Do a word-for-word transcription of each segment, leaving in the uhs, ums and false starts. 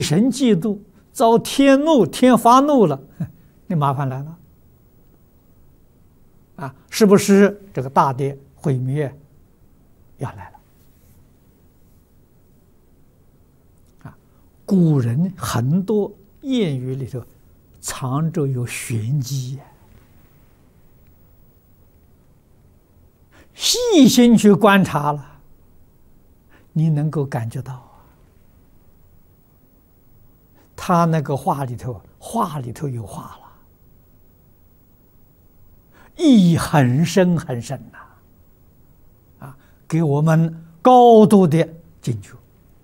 神嫉妒，遭天怒，天发怒了，你麻烦来了啊！是不是这个大的毁灭要来了啊？古人很多谚语里头藏着有玄机呀，细心去观察了，你能够感觉到。他那个话里头，话里头有话了，意义很深很深呐、啊，啊，给我们高度的警觉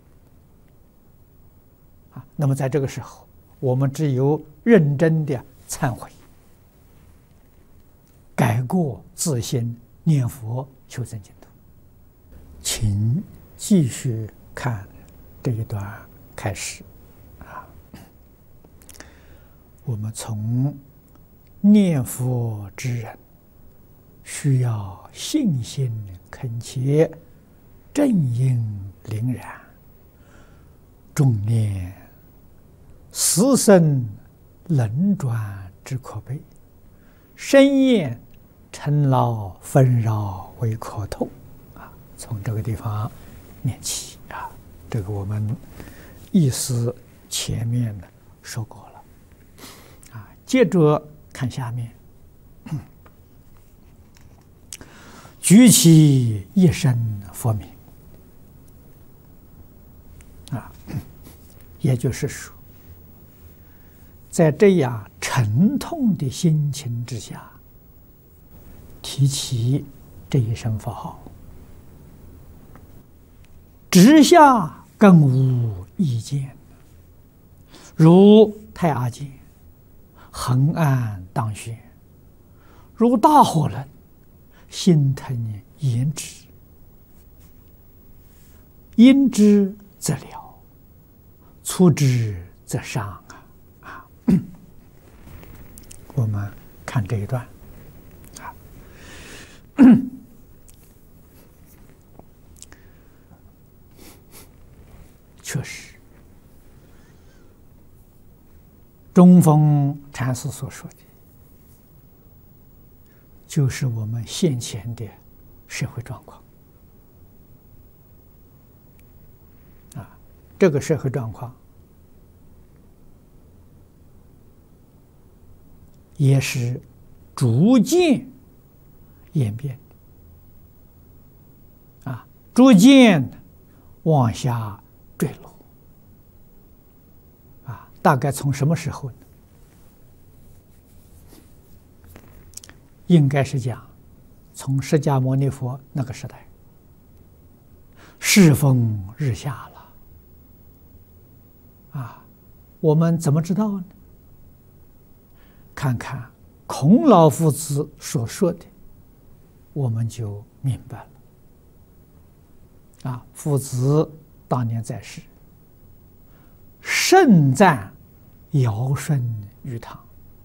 啊。那么在这个时候，我们只有认真的忏悔、改过自新、念佛求生净土。请继续看这一段开始。我们从念佛之人需要信心恳切、正因凛然，重念死生轮转之可悲，深厌尘劳纷扰为可痛啊！从这个地方念起啊，这个我们意思前面呢说过了。接着看下面，举起一声佛名啊，也就是说，在这样沉痛的心情之下，提起这一声佛号，直下更无意见，如太阿经。横案当轩，如大火人，心腾言之，因之则了，触之则伤啊！啊，我们看这一段啊，确实。中峰禅师所说的，就是我们现前的社会状况啊。这个社会状况也是逐渐演变的啊，逐渐往下坠落。大概从什么时候呢？应该是讲，从释迦牟尼佛那个时代，世风日下了。啊，我们怎么知道呢？看看孔老夫子所说的，我们就明白了。啊，夫子当年在世，盛赞尧舜禹汤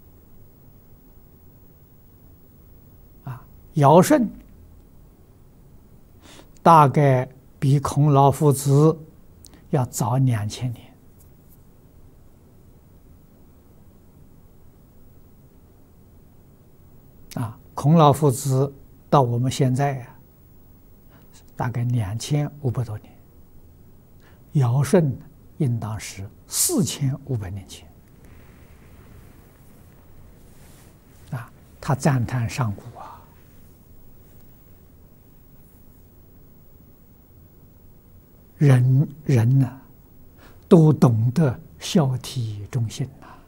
啊，尧舜大概比孔老夫子要早两千年啊，孔老夫子到我们现在呀、啊，大概两千五百多年，尧舜应当是四千五百年前。啊，他赞叹上古啊，人人呢、啊、都懂得孝悌忠信呐、啊，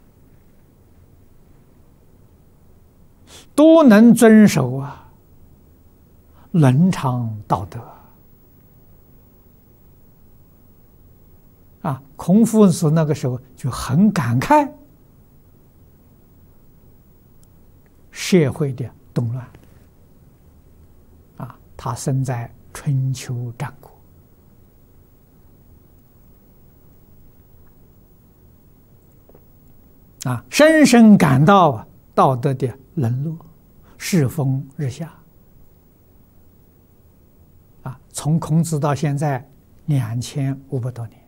都能遵守啊伦常道德。啊，孔夫子那个时候就很感慨社会的动乱。啊，他生在春秋战国，啊，深深感到啊道德的沦落，世风日下。啊，从孔子到现在两千五百多年。